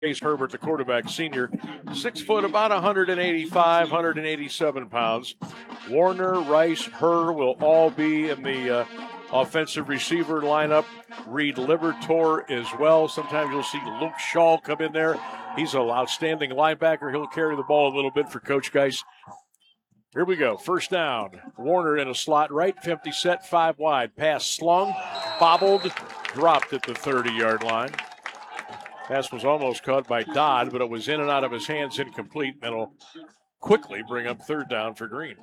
Chase Herbert, the quarterback, senior, 6 foot, about 185, 187 pounds. Warner, Rice, Herr will all be in the offensive receiver lineup. Reed Libertor as well. Sometimes you'll see Luke Shaw come in there. He's an outstanding linebacker. He'll carry the ball a little bit for Coach Geis. Here we go. First down. Warner in a slot right. 50 set, 5 wide. Pass slung, bobbled, dropped at the 30-yard line. Pass was almost caught by Dodd, but it was in and out of his hands, incomplete. That'll quickly bring up third down for Green.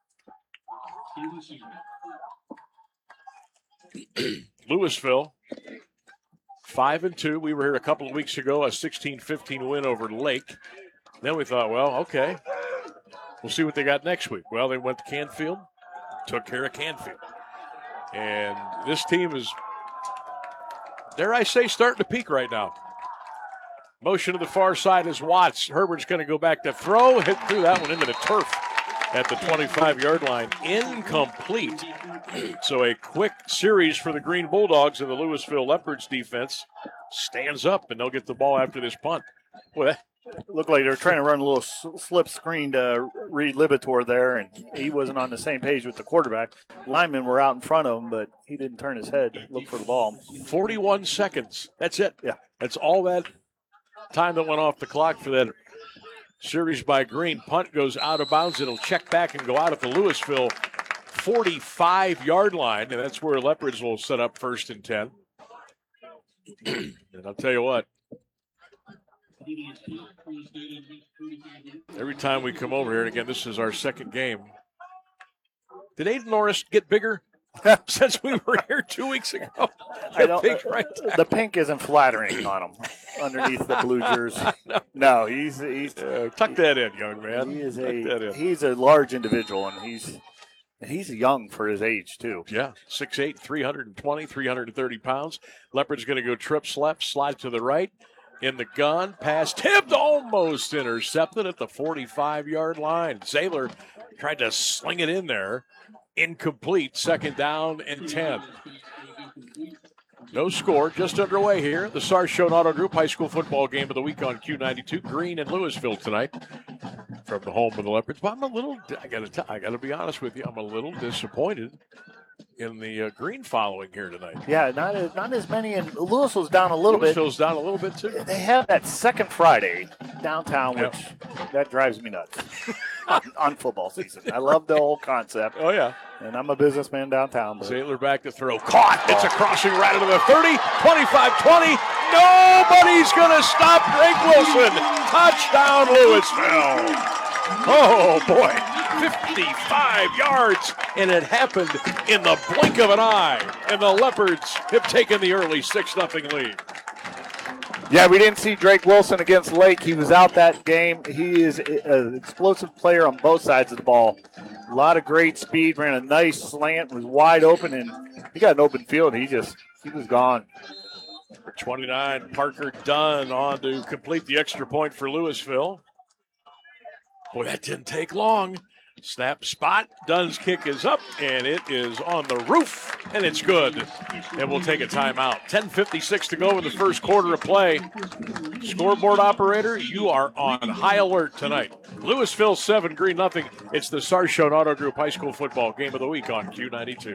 Louisville, 5-2. We were here a couple of weeks ago, a 16-15 win over Lake. Then we thought, well, okay, we'll see what they got next week. Well, they went to Canfield, took care of Canfield. And this team is, dare I say, starting to peak right now. Motion to the far side is Watts. Herbert's going to go back to throw. Hit through that one into the turf at the 25-yard line. Incomplete. So a quick series for the Green Bulldogs, and the Louisville Leopards defense stands up, and they'll get the ball after this punt. Boy, that looked like they were trying to run a little slip screen to Reed Libertor there, and he wasn't on the same page with the quarterback. Linemen were out in front of him, but he didn't turn his head to look for the ball. 41 seconds. That's it. Yeah. That's all that time that went off the clock for that series by Green. Punt goes out of bounds. It'll check back and go out at the Louisville 45-yard line, and that's where Leopards will set up 1st and 10. And I'll tell you what, every time we come over here, and again, this is our second game, did Aiden Norris get bigger since we were here 2 weeks ago? The pink isn't flattering on him underneath the blue jersey. No, he's tuck that in, young man. He's a large individual, and he's young for his age too. Yeah, 6'8", 320, 330 pounds. Leopard's going to go trips left, slide to the right. In the gun, pass tipped, almost intercepted at the 45-yard line. Zaylor tried to sling it in there. Incomplete, 2nd down and 10. No score, just underway here. The Sarshone Auto Group High School Football Game of the Week on Q92. Green and Louisville tonight from the home of the Leopards. But I got to be honest with you, I'm a little disappointed in the Green following here tonight. Yeah, not as many, and Louisville's down a little bit. Louisville's down a little bit too. They have that second Friday downtown, which that drives me nuts on football season. I love the whole concept. Oh, yeah. And I'm a businessman downtown. Zaylor back to throw. Caught. It's a crossing right into the 30, 25-20. Nobody's going to stop Drake Wilson. Touchdown, Louisville. Oh, boy. 55 yards, and it happened in the blink of an eye. And the Leopards have taken the early 6-0 lead. Yeah, we didn't see Drake Wilson against Lake. He was out that game. He is an explosive player on both sides of the ball. A lot of great speed, ran a nice slant, was wide open, and he got an open field. He was gone. For 29, Parker Dunn on to complete the extra point for Louisville. Boy, that didn't take long. Snap spot. Dunn's kick is up, and it is on the roof, and it's good. And we'll take a timeout. 10:56 to go in the first quarter of play. Scoreboard operator, you are on high alert tonight. Louisville 7, Green nothing. It's the Sarshone Auto Group High School Football Game of the Week on Q92.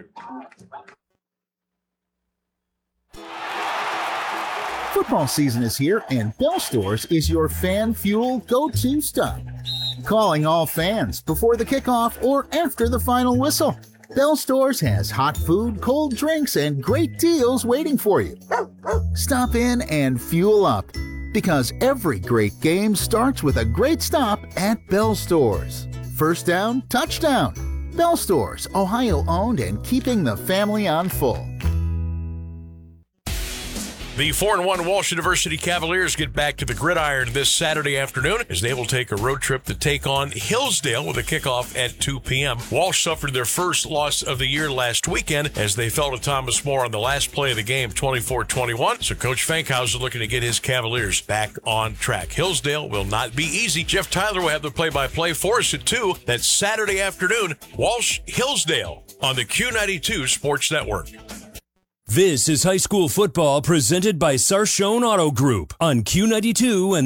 Football season is here, and Bell Stores is your fan fuel go-to stop. Calling all fans before the kickoff or after the final whistle. Bell Stores has hot food, cold drinks, and great deals waiting for you. Stop in and fuel up, because every great game starts with a great stop at Bell Stores. First down, touchdown. Bell Stores, Ohio-owned and keeping the family on full. The 4-1 Walsh University Cavaliers get back to the gridiron this Saturday afternoon as they will take a road trip to take on Hillsdale with a kickoff at 2 p.m. Walsh suffered their first loss of the year last weekend as they fell to Thomas More on the last play of the game, 24-21. So Coach Fankhauser looking to get his Cavaliers back on track. Hillsdale will not be easy. Jeff Tyler will have the play-by-play for us at 2. That's Saturday afternoon, Walsh Hillsdale on the Q92 Sports Network. This is high school football presented by Sarchone Auto Group on Q92 and